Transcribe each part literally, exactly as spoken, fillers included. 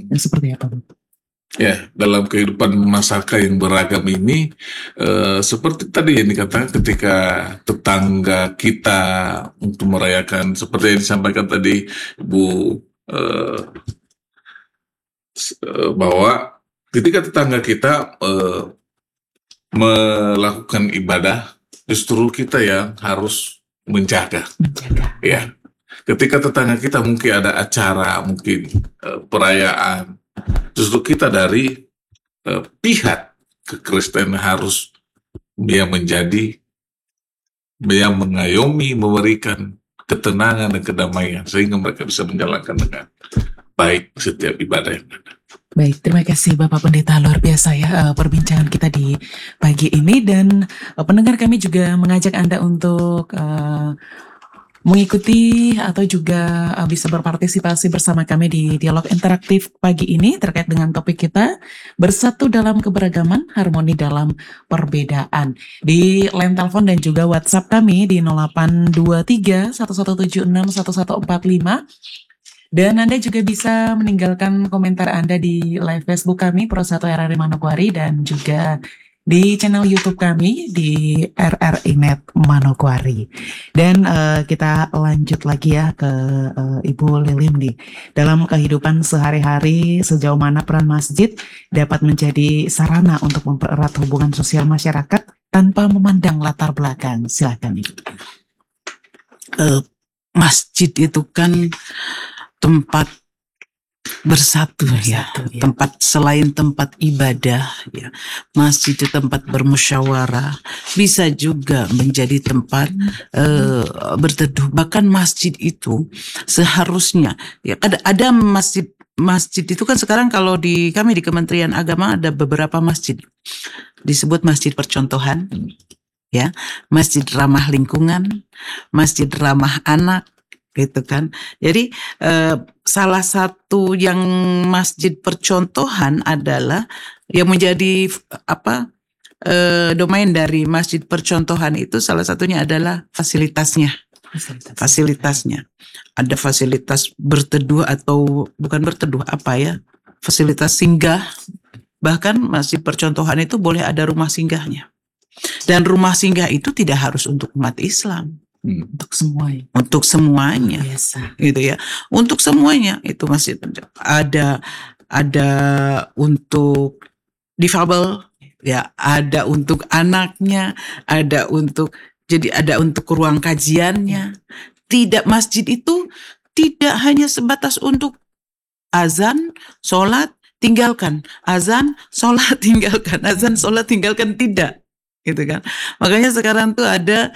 seperti apa, Bu? Ya, dalam kehidupan masyarakat yang beragam ini, eh, seperti tadi yang dikatakan ketika tetangga kita untuk merayakan, seperti yang disampaikan tadi Ibu, eh, bahwa ketika tetangga kita eh, melakukan ibadah, justru kita yang harus menjaga. Menjaga. Ya, ketika tetangga kita mungkin ada acara, mungkin eh, perayaan, justru kita dari eh, pihak kekristenan harus yang menjadi yang mengayomi, memberikan ketenangan dan kedamaian sehingga mereka bisa menjalankan dengan baik setiap ibadah yang ada. Baik, terima kasih Bapak Pendeta, luar biasa ya uh, perbincangan kita di pagi ini, dan uh, pendengar kami juga mengajak Anda untuk uh, mengikuti atau juga uh, bisa berpartisipasi bersama kami di dialog interaktif pagi ini terkait dengan topik kita, bersatu dalam keberagaman, harmoni dalam perbedaan. Di line telepon dan juga WhatsApp kami di nol delapan dua tiga satu satu tujuh enam satu satu empat lima. Dan Anda juga bisa meninggalkan komentar Anda di live Facebook kami, Pro satu R R I Manokwari, dan juga di channel YouTube kami di R R I Net Manokwari. Dan uh, kita lanjut lagi ya ke uh, Ibu Lilim nih. Dalam kehidupan sehari-hari, sejauh mana peran masjid dapat menjadi sarana untuk mempererat hubungan sosial masyarakat tanpa memandang latar belakang? Silakan Ibu. Uh, masjid itu kan tempat bersatu, bersatu ya, ya, tempat selain tempat ibadah ya, masjid itu tempat bermusyawarah, bisa juga menjadi tempat uh, berteduh. Bahkan masjid itu seharusnya ya, ada ada masjid masjid itu kan sekarang kalau di kami di Kementerian Agama ada beberapa masjid disebut masjid percontohan ya, masjid ramah lingkungan, masjid ramah anak, gitu kan. Jadi eh, salah satu yang masjid percontohan adalah yang menjadi apa eh, domain dari masjid percontohan itu, salah satunya adalah fasilitasnya. Fasilitas. Fasilitasnya. Ada fasilitas berteduh atau bukan berteduh apa ya? Fasilitas singgah. Bahkan masjid percontohan itu boleh ada rumah singgahnya. Dan rumah singgah itu tidak harus untuk umat Islam. Hmm. Untuk semuanya, untuk semuanya, biasa, gitu ya. Untuk semuanya itu masih ada, ada untuk difabel, ya, ada untuk anaknya, ada untuk jadi ada untuk ruang kajiannya. Tidak, masjid itu tidak hanya sebatas untuk azan, sholat, tinggalkan, azan, sholat, tinggalkan, azan, sholat, tinggalkan, tidak. Gitu kan. Makanya sekarang tuh ada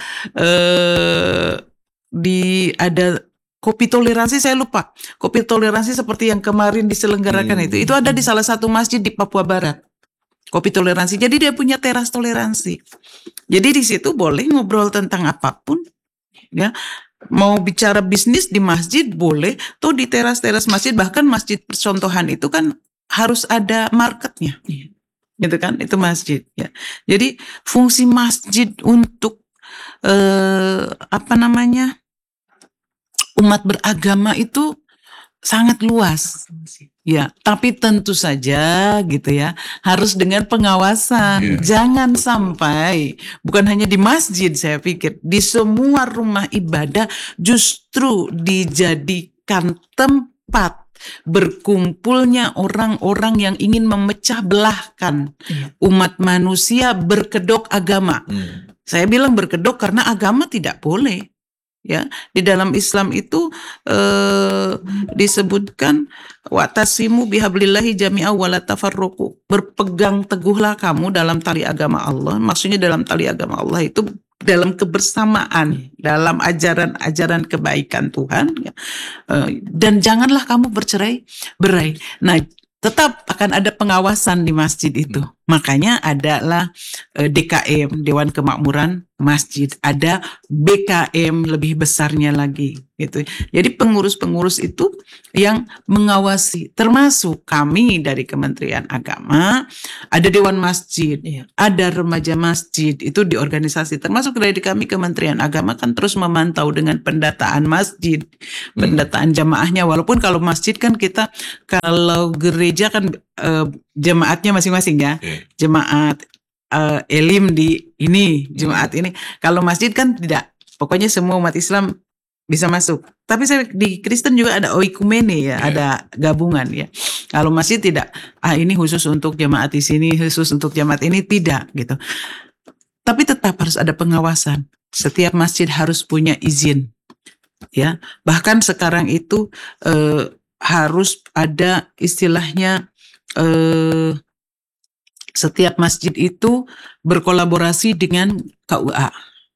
eh, di ada kopi toleransi, saya lupa kopi toleransi seperti yang kemarin diselenggarakan hmm. itu itu ada di salah satu masjid di Papua Barat, kopi toleransi. Jadi dia punya teras toleransi, jadi di situ boleh ngobrol tentang apapun ya, mau bicara bisnis di masjid boleh tuh di teras-teras masjid. Bahkan masjid percontohan itu kan harus ada marketnya, gitu kan, itu masjid ya. Jadi fungsi masjid untuk eh, apa namanya umat beragama itu sangat luas ya, tapi tentu saja gitu ya, harus dengan pengawasan. Yeah. Jangan sampai bukan hanya di masjid, saya pikir di semua rumah ibadah justru dijadikan tempat berkumpulnya orang-orang yang ingin memecah belahkan umat manusia berkedok agama. Hmm. Saya bilang berkedok karena agama tidak boleh. Ya, di dalam Islam itu eh, disebutkan wa'tasimu bihablillahi jami'a wa la tafarruqu. Berpegang teguhlah kamu dalam tali agama Allah. Maksudnya dalam tali agama Allah itu dalam kebersamaan, dalam ajaran-ajaran kebaikan Tuhan ya. Dan janganlah kamu bercerai berai. Nah, tetap akan ada pengawasan di masjid itu Makanya adalah eh, D K M, Dewan Kemakmuran Masjid, ada B K M lebih besarnya lagi gitu. Jadi pengurus-pengurus itu yang mengawasi, termasuk kami dari Kementerian Agama, ada Dewan Masjid, Iya. ada remaja masjid, itu di organisasi, termasuk dari kami Kementerian Agama kan terus memantau dengan pendataan masjid, pendataan jamaahnya, walaupun kalau masjid kan kita, kalau gereja kan eh, jemaatnya masing-masing ya, Oke. jemaat eh, Elim di ini, jemaat ini. Kalau masjid kan tidak, pokoknya semua umat Islam bisa masuk. Tapi saya di Kristen juga ada oikumene ya, Iya. ada gabungan ya. Kalau masjid tidak, ah ini khusus untuk jemaat di sini, khusus untuk jemaat ini, tidak gitu. Tapi tetap harus ada pengawasan. Setiap masjid harus punya izin, ya. Bahkan sekarang itu eh, harus ada istilahnya, eh, setiap masjid itu berkolaborasi dengan K U A,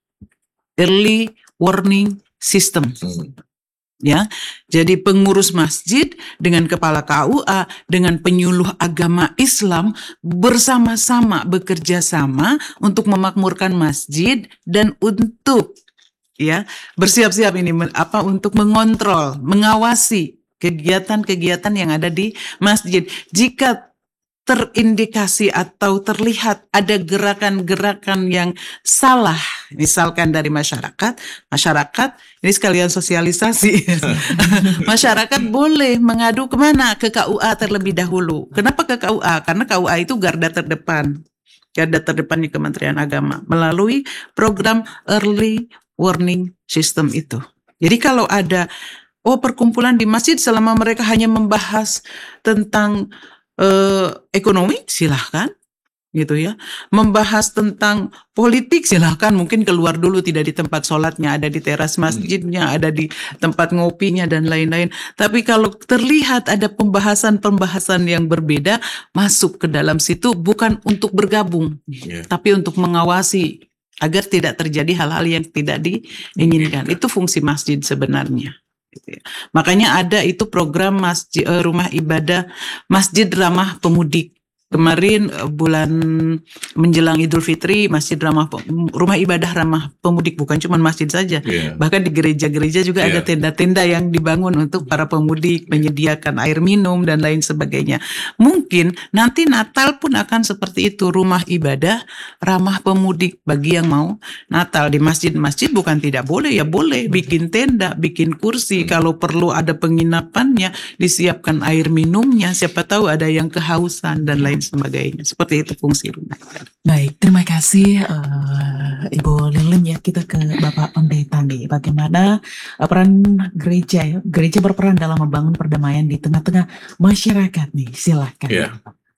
Early Warning System. Hmm. Ya, jadi pengurus masjid dengan kepala K U A dengan penyuluh agama Islam bersama-sama bekerja sama untuk memakmurkan masjid dan untuk ya bersiap-siap ini men- apa untuk mengontrol, mengawasi kegiatan-kegiatan yang ada di masjid. Jika terindikasi atau terlihat ada gerakan-gerakan yang salah, misalkan dari masyarakat, masyarakat ini sekalian sosialisasi, masyarakat boleh mengadu kemana? Ke K U A terlebih dahulu. Kenapa ke K U A? Karena K U A itu garda terdepan, garda terdepannya Kementerian Agama melalui program Early Warning System itu. Jadi kalau ada oh perkumpulan di masjid selama mereka hanya membahas tentang eh, ekonomi, silahkan gitu ya. Membahas tentang politik, silahkan, mungkin keluar dulu, tidak di tempat sholatnya, ada di teras masjidnya, ada di tempat ngopinya dan lain-lain. Tapi kalau terlihat ada pembahasan-pembahasan yang berbeda masuk ke dalam situ, bukan untuk bergabung, Iya. tapi untuk mengawasi agar tidak terjadi hal-hal yang tidak diinginkan. Itu fungsi masjid sebenarnya. Gitu ya. Makanya ada itu program masjid, eh, rumah ibadah Masjid Ramah Pemudik. Kemarin eh, bulan menjelang Idul Fitri, Masjid Ramah Pe- Rumah Ibadah Ramah Pemudik, bukan cuma masjid saja. Iya. Bahkan di gereja-gereja juga Iya. ada tenda-tenda yang dibangun untuk para pemudik, menyediakan air minum dan lain sebagainya. Mungkin nanti Natal pun akan seperti itu, rumah ibadah ramah pemudik bagi yang mau Natal di masjid-masjid. Bukan tidak boleh, ya boleh bikin tenda, bikin kursi, kalau perlu ada penginapannya, disiapkan air minumnya, siapa tahu ada yang kehausan dan lain sebagainya. Seperti itu fungsi rumah ibadah. Baik, terima kasih eh, Ibu Lilin ya. Kita ke Bapak Pendeta nih. Bagaimana eh, peran gereja ya? Gereja berperan dalam membangun perdamaian di tengah-tengah masyarakat nih. Silakan. Ya.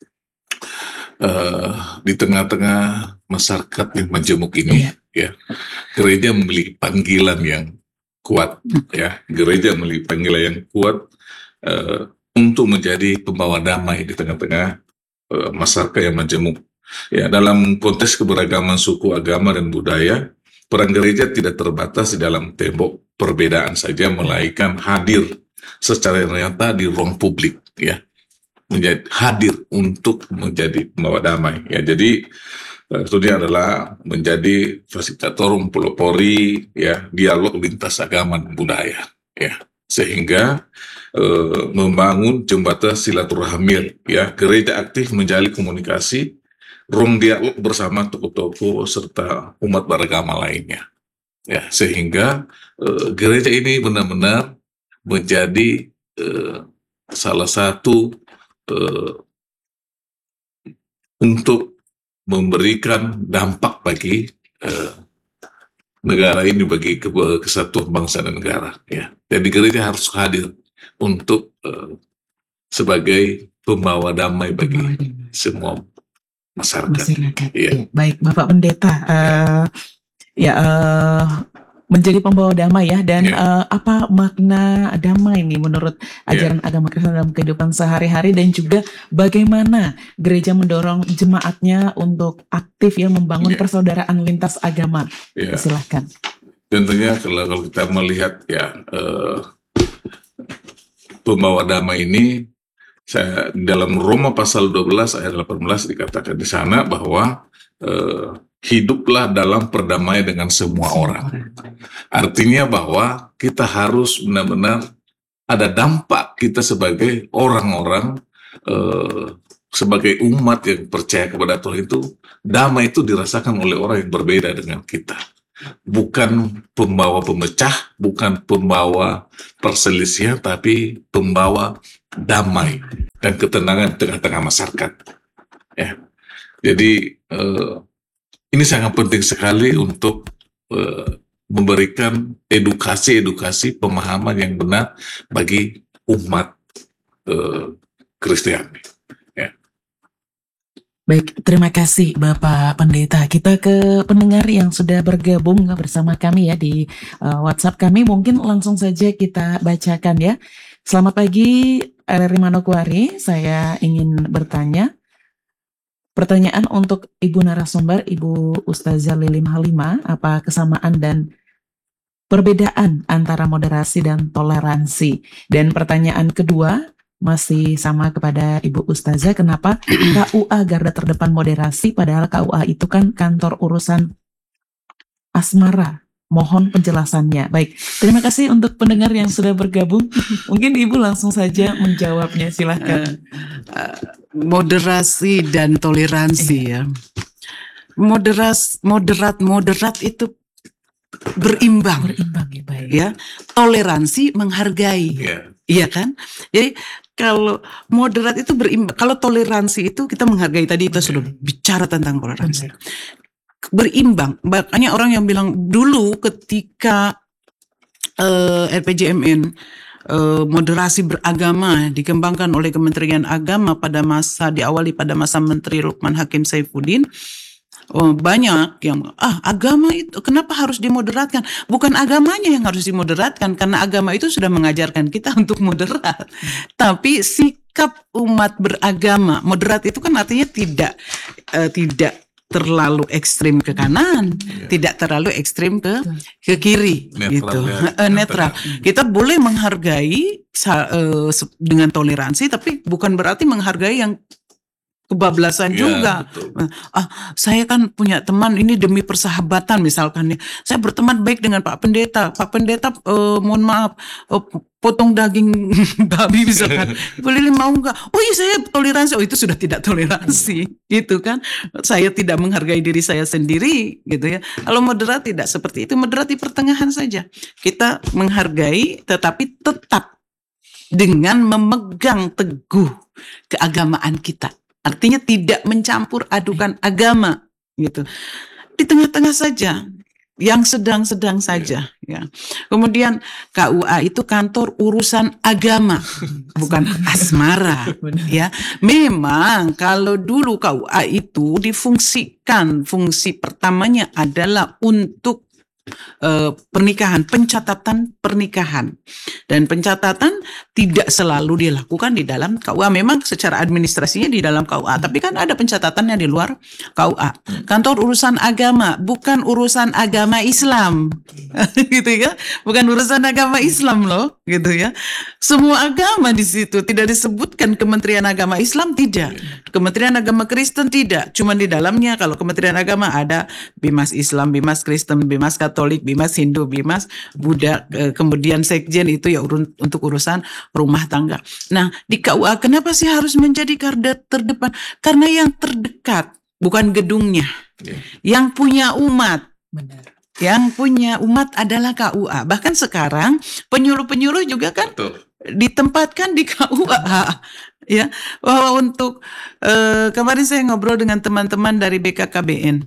Eh, di tengah-tengah masyarakat yang majemuk ini, Iya. ya, gereja memiliki panggilan yang kuat, ya. Gereja memiliki panggilan yang kuat eh, untuk menjadi pembawa damai di tengah-tengah eh, masyarakat yang majemuk. Ya, dalam konteks keberagaman suku, agama, dan budaya, peran gereja tidak terbatas di dalam tembok perbedaan saja, melainkan hadir secara nyata di ruang publik, ya, menjadi hadir untuk menjadi pembawa damai. Ya, jadi eh, itu dia adalah menjadi fasilitator, pelopori, ya, dialog lintas agama dan budaya, ya, sehingga eh, membangun jembatan silaturahmi, ya. Gereja aktif menjalin komunikasi, ruang dialog bersama tokoh-tokoh serta umat beragama lainnya, ya, sehingga eh, gereja ini benar-benar menjadi eh, salah satu eh, untuk memberikan dampak bagi eh, negara ini, bagi ke- kesatuan bangsa dan negara, ya. Jadi gereja harus hadir untuk eh, sebagai pembawa damai bagi Pembawa damai. semua masyarakat. Masyarakat. Iya. Ya, baik, Bapak Pendeta. eh, ya, eh, menjadi pembawa damai ya. Dan Iya. eh, apa makna damai nih menurut ajaran agama Kristen dalam kehidupan sehari-hari, dan juga bagaimana gereja mendorong jemaatnya untuk aktif ya membangun Iya. persaudaraan lintas agama. Ya, Silahkan. tentunya kalau, kalau kita melihat, ya, eh, pembawa damai ini Saya dalam Roma pasal dua belas ayat delapan belas dikatakan di sana bahwa eh, hiduplah dalam perdamaian dengan semua orang. Artinya bahwa kita harus benar-benar ada dampak kita sebagai orang-orang eh, sebagai umat yang percaya kepada Tuhan itu, damai itu dirasakan oleh orang yang berbeda dengan kita. Bukan pembawa pemecah, bukan pembawa perselisihan, tapi pembawa damai dan ketenangan di tengah-tengah masyarakat. Ya, jadi eh, ini sangat penting sekali untuk eh, memberikan edukasi-edukasi pemahaman yang benar bagi umat eh, Kristiani. Ya. Baik, terima kasih Bapak Pendeta. Kita ke pendengar yang sudah bergabung bersama kami ya di uh, WhatsApp kami. Mungkin langsung saja kita bacakan ya. Selamat pagi dari Manokwari. Saya ingin bertanya. Pertanyaan untuk Ibu narasumber, Ibu Ustazah Lilim Halimah, apa kesamaan dan perbedaan antara moderasi dan toleransi? Dan pertanyaan kedua, masih sama kepada Ibu Ustazah, kenapa K U A garda terdepan moderasi, padahal K U A itu kan kantor urusan asmara? Mohon penjelasannya. Baik, terima kasih untuk pendengar yang sudah bergabung. Mungkin Ibu langsung saja menjawabnya, silahkan. Uh, moderasi dan toleransi ya. Moderas, moderat, moderat itu berimbang. Berimbang ya, baik. Ya, toleransi menghargai. Ya. Iya kan? Jadi kalau moderat itu berimbang, kalau toleransi itu kita menghargai. Tadi kita sudah bicara tentang toleransi. Berimbang. Makanya orang yang bilang dulu ketika uh, R P J M N uh, moderasi beragama dikembangkan oleh Kementerian Agama pada masa diawali pada masa Menteri Lukman Hakim Saifuddin. Oh, banyak yang ah agama itu kenapa harus dimoderatkan? Bukan agamanya yang harus dimoderatkan, karena agama itu sudah mengajarkan kita untuk moderat. Tapi sikap umat beragama, moderat itu kan artinya tidak uh, tidak terlalu ekstrim ke kanan, Ya. tidak terlalu ekstrim ke ke kiri, Netral gitu. ya. Eh, netral. Kita boleh menghargai sa- eh, se- dengan toleransi, tapi bukan berarti menghargai yang kebablasan Ya, juga. betul. Ah, saya kan punya teman ini demi persahabatan misalkan ya. Saya berteman baik dengan Pak Pendeta. Pak Pendeta, eh, mohon maaf, eh, potong daging babi misalkan. Ibu Lili mau nggak? Oh iya saya toleransi. Oh itu sudah tidak toleransi, gitu kan? Saya tidak menghargai diri saya sendiri, gitu ya. Kalau moderat tidak seperti itu. Moderat di pertengahan saja. Kita menghargai, tetapi tetap dengan memegang teguh keagamaan kita. Artinya tidak mencampur adukan agama, gitu. Di tengah-tengah saja, yang sedang-sedang saja, ya. Kemudian K U A itu kantor urusan agama, bukan asmara, ya. Memang kalau dulu K U A itu difungsikan, fungsi pertamanya adalah untuk Uh, pernikahan, pencatatan pernikahan, dan pencatatan tidak selalu dilakukan di dalam K U A. Memang secara administrasinya di dalam K U A, tapi kan ada pencatatannya di luar K U A. Kantor urusan agama, bukan urusan agama Islam, gitu ya, bukan urusan agama Islam loh, gitu ya. Semua agama di situ tidak disebutkan. Kementerian Agama Islam tidak, Kementerian Agama Kristen tidak. Cuma di dalamnya kalau Kementerian Agama ada Bimas Islam, Bimas Kristen, Bimas Katolik, Bimas Hindu, Bimas Buddha, kemudian Sekjen itu ya untuk urusan rumah tangga. Nah, di K U A kenapa sih harus menjadi garda terdepan? Karena yang terdekat, bukan gedungnya. Ya. Yang punya umat. Benar. Yang punya umat adalah K U A. Bahkan sekarang penyuluh-penyuluh juga kan Betul. ditempatkan di K U A. Ya, bahwa untuk eh, kemarin saya ngobrol dengan teman-teman dari B K K B N.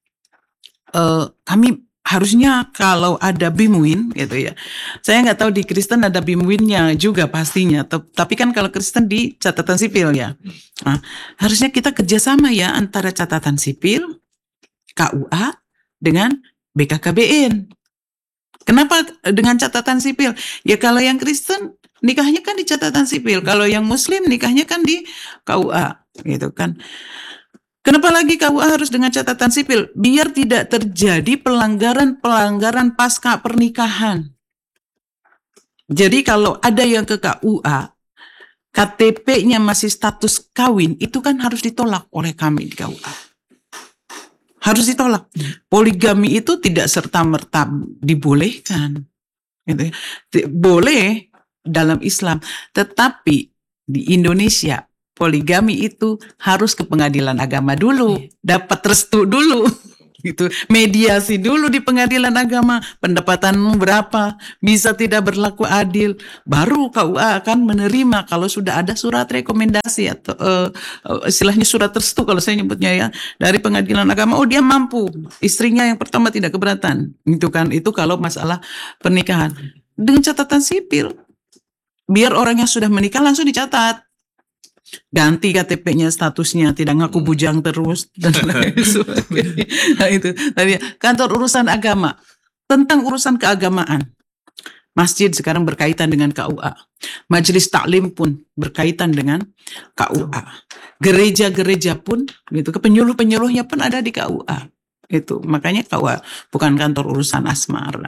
Eh, kami harusnya kalau ada BIMWIN gitu ya. Saya nggak tahu di Kristen ada BIMWIN-nya juga pastinya. Tapi kan kalau Kristen di catatan sipil ya. Nah, harusnya kita kerjasama ya antara catatan sipil, K U A dengan B K K B N. Kenapa dengan catatan sipil? Ya kalau yang Kristen nikahnya kan di catatan sipil. Kalau yang Muslim nikahnya kan di K U A gitu kan. Kenapa lagi K U A harus dengan catatan sipil? Biar tidak terjadi pelanggaran-pelanggaran pasca pernikahan. Jadi kalau ada yang ke K U A, K T P-nya masih status kawin, itu kan harus ditolak oleh kami di K U A. Harus ditolak. Poligami itu tidak serta-merta dibolehkan. Gitu ya. Boleh dalam Islam, tetapi di Indonesia poligami itu harus ke pengadilan agama dulu, dapat restu dulu. Gitu. Mediasi dulu di pengadilan agama, pendapatanmu berapa, bisa tidak berlaku adil, baru K U A akan menerima kalau sudah ada surat rekomendasi atau uh, uh, istilahnya surat restu kalau saya nyebutnya ya, dari pengadilan agama. Oh, dia mampu, istrinya yang pertama tidak keberatan, itu kan, itu kalau masalah pernikahan dengan catatan sipil, biar orang yang sudah menikah langsung dicatat. Ganti K T P-nya statusnya tidak ngaku bujang terus dan lain sebagainya. Nah, itu tadi kantor urusan agama, tentang urusan keagamaan. Masjid sekarang berkaitan dengan K U A. Majelis taklim pun berkaitan dengan K U A. Gereja-gereja pun gitu, penyuluh-penyuluhnya pun ada di K U A. Itu makanya K U A bukan kantor urusan asmara.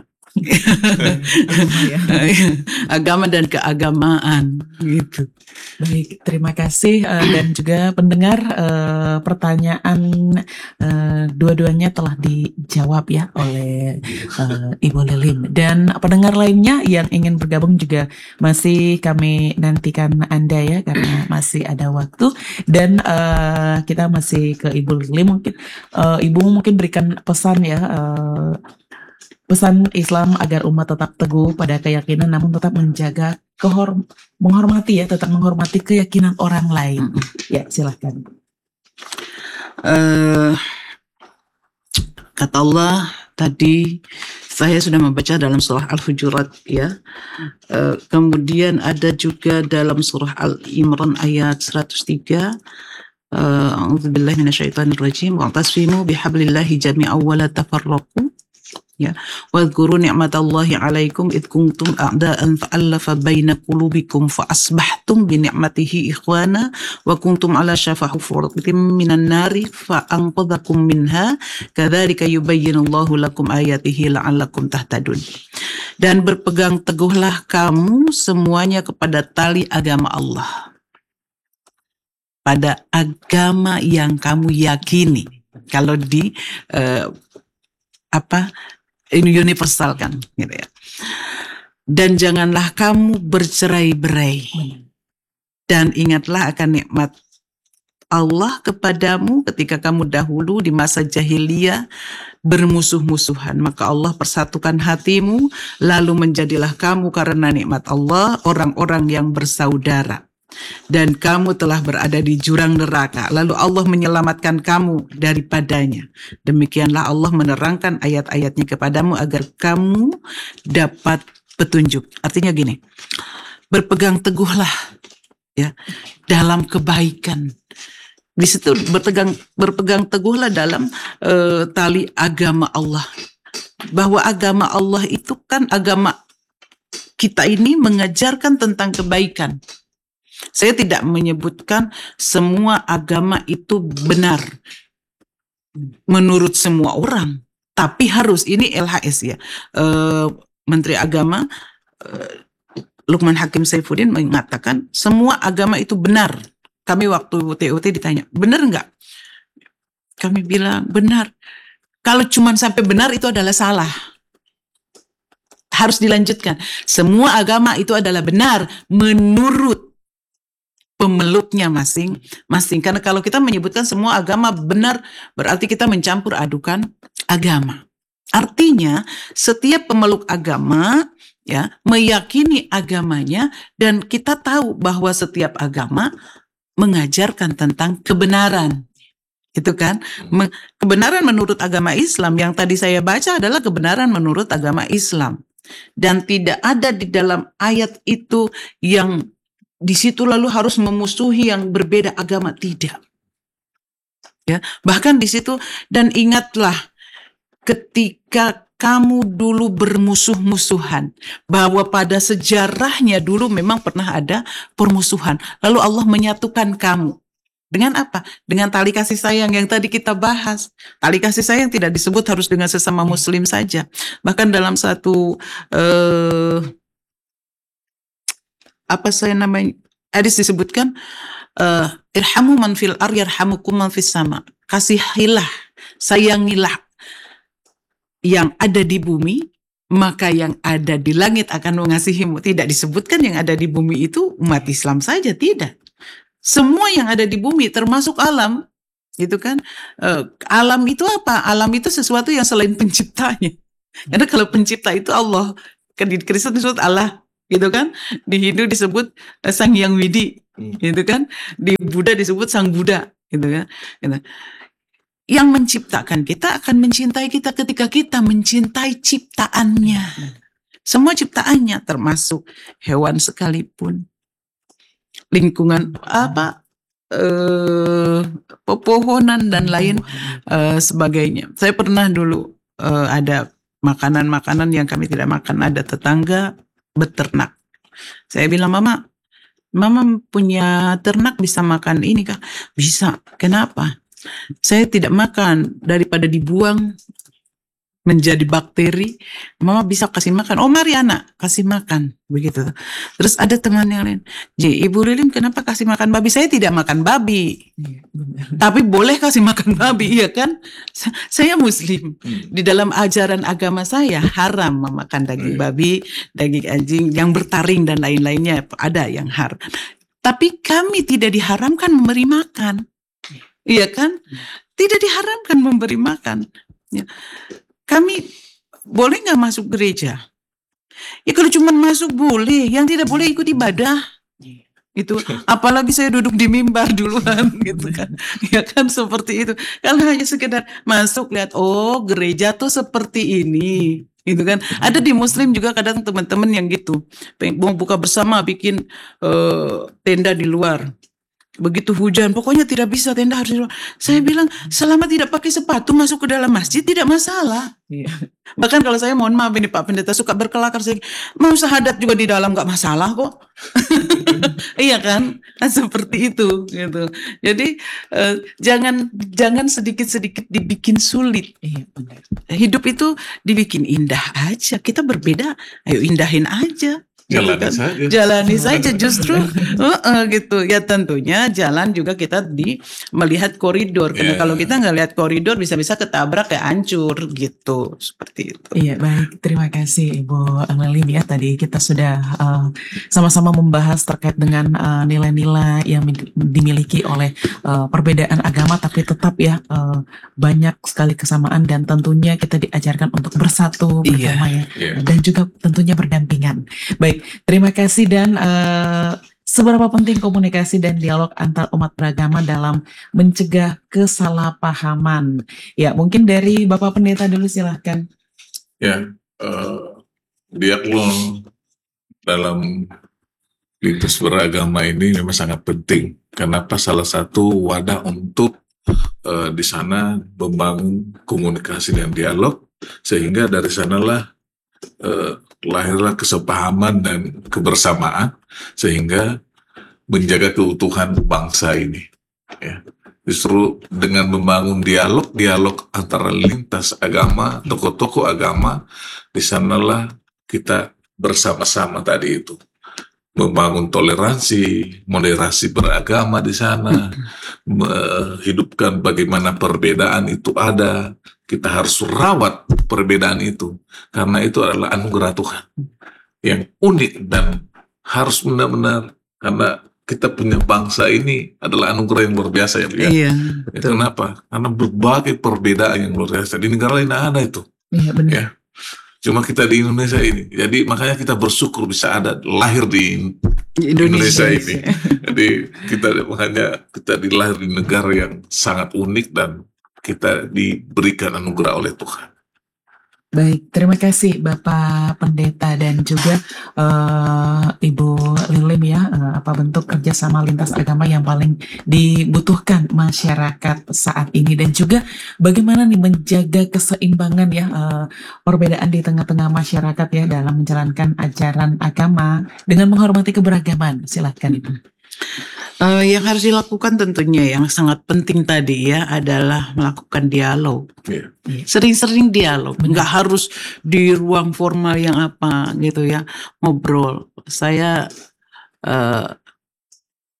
Agama dan keagamaan gitu. Baik, terima kasih uh, dan juga pendengar, uh, pertanyaan uh, dua-duanya telah dijawab ya oleh uh, Ibu Lilin, dan pendengar lainnya yang ingin bergabung juga masih kami nantikan Anda ya, karena masih ada waktu, dan uh, kita masih ke Ibu Lilin. Mungkin uh, Ibu mungkin berikan pesan ya, uh, pesan Islam agar umat tetap teguh pada keyakinan namun tetap menjaga kehorm menghormati ya, tetap menghormati keyakinan orang lain. Ya, silahkan. Uh, kata Allah tadi, saya sudah membaca dalam surah Al-Hujurat ya. Uh, kemudian ada juga dalam surah Al-Imran ayat seratus tiga. A'udzubillahi minasyaitonirrajim. Wa'tasimu bihablillahi jami'an wa la tafarraqu. Ya, wadhkuru ni'matallahi 'alaikum id kuntum a'da'an fa'alafa baina qulubikum fa asbahtum bi ni'matihi ikhwana wa kuntum 'ala syafa hufratin minan nari fa anqadhakum minha kadzalika yubayyinullahu lakum ayatihi la'allakum tahtadun. Dan berpegang teguhlah kamu semuanya kepada tali agama Allah, pada agama yang kamu yakini. Kalau di uh, apa ini universal kan gitu ya. Dan janganlah kamu bercerai-berai, dan ingatlah akan nikmat Allah kepadamu ketika kamu dahulu di masa jahiliyah bermusuh-musuhan, maka Allah persatukan hatimu, lalu menjadilah kamu karena nikmat Allah orang-orang yang bersaudara. Dan kamu telah berada di jurang neraka, lalu Allah menyelamatkan kamu daripadanya. Demikianlah Allah menerangkan ayat-ayatnya kepadamu agar kamu dapat petunjuk. Artinya gini, berpegang teguhlah ya dalam kebaikan. Di situ berpegang berpegang teguhlah dalam uh, tali agama Allah. Bahwa agama Allah itu kan agama kita ini mengajarkan tentang kebaikan. Saya tidak menyebutkan semua agama itu benar menurut semua orang, tapi harus, ini L H S ya, e, Menteri Agama e, Lukman Hakim Saifuddin mengatakan semua agama itu benar. Kami waktu T O T ditanya, benar enggak? Kami bilang benar. Kalau cuma sampai benar itu adalah salah. Harus dilanjutkan. Semua agama itu adalah benar menurut pemeluknya masing-masing. Karena kalau kita menyebutkan semua agama benar, berarti kita mencampur adukan agama. Artinya setiap pemeluk agama ya meyakini agamanya, dan kita tahu bahwa setiap agama mengajarkan tentang kebenaran. Itu kan? Kebenaran menurut agama Islam yang tadi saya baca adalah kebenaran menurut agama Islam. Dan tidak ada di dalam ayat itu yang di situ lalu harus memusuhi yang berbeda agama, tidak. Ya, bahkan di situ, dan ingatlah ketika kamu dulu bermusuh-musuhan, bahwa pada sejarahnya dulu memang pernah ada permusuhan. Lalu Allah menyatukan kamu. Dengan apa? Dengan tali kasih sayang yang tadi kita bahas. Tali kasih sayang tidak disebut harus dengan sesama muslim saja. Bahkan dalam satu eh, apa saya namanya hadis disebutkan, eh, irhamu man fil ar yarhamukum man fis sama. Kasihilah, sayangilah yang ada di bumi, maka yang ada di langit akan mengasihimu. Tidak disebutkan yang ada di bumi itu umat Islam saja, tidak. Semua yang ada di bumi termasuk alam, gitu kan? Eh, alam itu apa? Alam itu sesuatu yang selain penciptanya. Karena kalau pencipta itu Allah, kan di Kristen disebut Allah, gitu kan? Di Hindu disebut eh, Sang Hyang Widi, gitu kan? Di Buddha disebut Sang Buddha, gitu kan? Gitu. Yang menciptakan kita akan mencintai kita ketika kita mencintai ciptaannya. Semua ciptaannya, termasuk hewan sekalipun, lingkungan apa, eh, pepohonan dan lain eh, sebagainya. Saya pernah dulu eh, ada makanan-makanan yang kami tidak makan, ada tetangga beternak. Saya bilang, Mama, Mama punya ternak bisa makan ini kah? Bisa. Kenapa? Saya tidak makan, daripada dibuang menjadi bakteri, Mama bisa kasih makan. Oh mari anak, kasih makan. Begitu. Terus ada teman yang lain, J, Ibu Lilin kenapa kasih makan babi? Saya tidak makan babi, tapi boleh kasih makan babi, ya kan? Saya Muslim. Di dalam ajaran agama saya haram memakan daging babi, daging anjing, yang bertaring dan lain-lainnya, ada yang haram. Tapi kami tidak diharamkan memberi makan. Iya kan? Tidak diharamkan memberi makan. Ya. Kami boleh nggak masuk gereja? Ya kalau cuma masuk boleh, yang tidak boleh ikut ibadah. Itu apalagi saya duduk di mimbar duluan gitu kan. Ya kan seperti itu. Kalau hanya sekedar masuk lihat, oh gereja tuh seperti ini. Gitu kan. Ada di Muslim juga kadang teman-teman yang gitu. Mau buka bersama bikin uh, tenda di luar. Begitu hujan, pokoknya tidak bisa, tenda harus di luar. Saya bilang, selama tidak pakai sepatu masuk ke dalam masjid tidak masalah. Iya. Bahkan kalau saya mohon maaf ini Pak Pendeta suka berkelakar, saya mau syahadat juga di dalam nggak masalah kok. Iya kan? Nah, seperti itu gitu. Jadi eh, jangan jangan sedikit-sedikit dibikin sulit. Iya, benar. Hidup itu dibikin indah aja. Kita berbeda, ayo indahin aja. Jalani Gitu kan. saja. Jalani saja justru uh, uh, gitu ya. Tentunya jalan juga kita di melihat koridor, karena Yeah. kalau kita nggak lihat koridor bisa-bisa ketabrak kayak hancur gitu, seperti itu. Iya, baik. Terima kasih Ibu Lilin ya. Tadi kita sudah uh, sama-sama membahas terkait dengan uh, nilai-nilai yang mi- dimiliki oleh uh, perbedaan agama, tapi tetap ya uh, banyak sekali kesamaan dan tentunya kita diajarkan untuk bersatu Iya. bersama ya, Iya. dan juga tentunya berdampingan. Baik, terima kasih. Dan uh, seberapa penting komunikasi dan dialog antar umat beragama dalam mencegah kesalahpahaman? Ya, mungkin dari Bapak Pendeta dulu silahkan. Ya, eh, dialog dalam lintas beragama ini memang sangat penting. Kenapa? Salah satu wadah untuk eh, di sana membangun komunikasi dan dialog, sehingga dari sanalah eh, lahirlah kesepahaman dan kebersamaan, sehingga menjaga keutuhan bangsa ini. Ya. Justru dengan membangun dialog, dialog antara lintas agama, tokoh-tokoh agama, di sanalah kita bersama-sama tadi itu membangun toleransi, moderasi beragama di sana, menghidupkan bagaimana perbedaan itu ada. Kita harus rawat perbedaan itu, karena itu adalah anugerah Tuhan yang unik dan harus benar-benar, karena kita punya bangsa ini adalah anugerah yang luar biasa ya, Bu, ya. Iya, Ya, betul. kenapa? Karena berbagai perbedaan yang luar biasa. Di negara lain ada itu. Iya, benar. Ya. Cuma kita di Indonesia ini. Jadi makanya kita bersyukur bisa ada lahir di Indonesia, ini. Jadi kita makanya kita dilahir di negara yang sangat unik dan kita diberikan anugerah oleh Tuhan. Baik, terima kasih Bapak Pendeta dan juga eh, Ibu Lilin ya. Eh, apa bentuk kerjasama lintas agama yang paling dibutuhkan masyarakat saat ini, dan juga bagaimana nih menjaga keseimbangan ya, eh, perbedaan di tengah-tengah masyarakat ya dalam menjalankan ajaran agama dengan menghormati keberagaman. Silahkan Ibu. Eh, yang harus dilakukan tentunya yang sangat penting tadi ya adalah melakukan dialog. Ya. Sering-sering dialog, nggak harus di ruang formal yang apa gitu ya, ngobrol. Saya eh,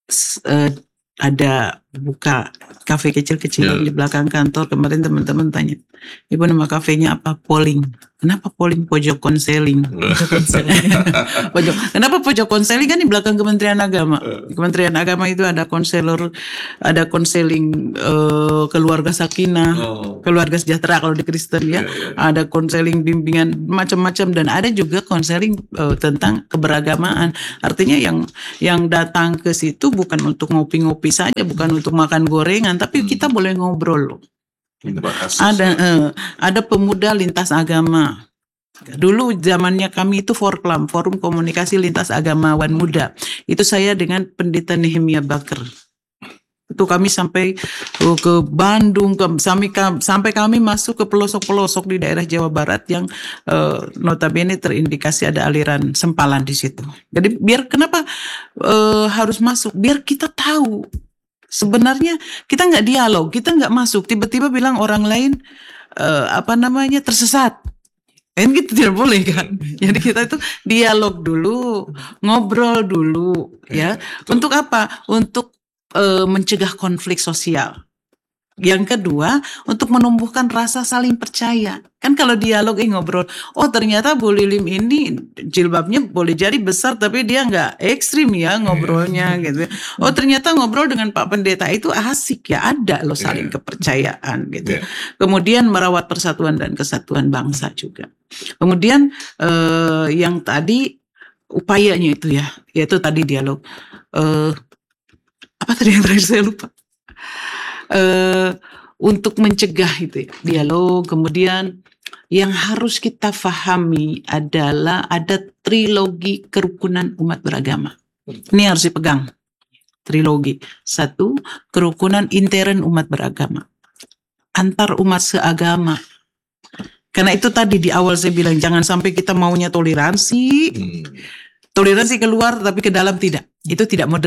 s- eh, ada buka kafe kecil-kecilan Ya. di belakang kantor. Kemarin teman-teman tanya, Ibu nama kafenya apa? Polling. Kenapa polling? Pojok konseling. Pojok konseling. Pojok. Kenapa pojok konseling? Kan di belakang Kementerian Agama. Di Kementerian Agama itu ada konselor, ada konseling eh, keluarga sakinah, Oh. keluarga sejahtera kalau di Kristen ya. Ya, ya. Ada konseling bimbingan macam-macam, dan ada juga konseling eh, tentang keberagamaan. Artinya yang yang datang ke situ bukan untuk ngopi-ngopi saja, bukan untuk makan gorengan, tapi Hmm. kita boleh ngobrol. Bahas Ada sesuatu. eh, ada pemuda lintas agama. Dulu zamannya kami itu Forklam, Forum Komunikasi Lintas Agamawan Muda. Itu saya dengan Pendeta Nehemia Bakar. Itu kami sampai oh, ke Bandung, ke, sampai, kam- sampai kami masuk ke pelosok-pelosok di daerah Jawa Barat yang eh, notabene terindikasi ada aliran sempalan di situ. Jadi biar kenapa eh, harus masuk? Biar kita tahu. Sebenarnya kita nggak dialog, kita nggak masuk. Tiba-tiba bilang orang lain eh, apa namanya tersesat. Kan gitu tidak boleh kan. Jadi kita itu dialog dulu, ngobrol dulu, ya. Betul. Untuk apa? Untuk eh, mencegah konflik sosial. Yang kedua, untuk menumbuhkan rasa saling percaya. Kan kalau dialog, eh ngobrol, oh ternyata Bu Lilim ini jilbabnya boleh jadi besar, tapi dia nggak ekstrim ya ngobrolnya gitu. Oh ternyata ngobrol dengan Pak Pendeta itu asik ya, ada loh saling Iya. kepercayaan gitu. Ya. Kemudian merawat persatuan dan kesatuan bangsa juga. Kemudian eh, yang tadi upayanya itu ya, yaitu tadi dialog. Eh, apa tadi yang terakhir saya lupa. Eh, untuk mencegah itu ya, dialog. Kemudian yang harus kita pahami adalah ada trilogi kerukunan umat beragama. Ini harus dipegang. Trilogi. Satu, kerukunan intern umat beragama. Antar umat seagama. Karena itu tadi di awal saya bilang jangan sampai kita maunya toleransi, Hmm. toleransi keluar tapi ke dalam tidak. Itu tidak modern.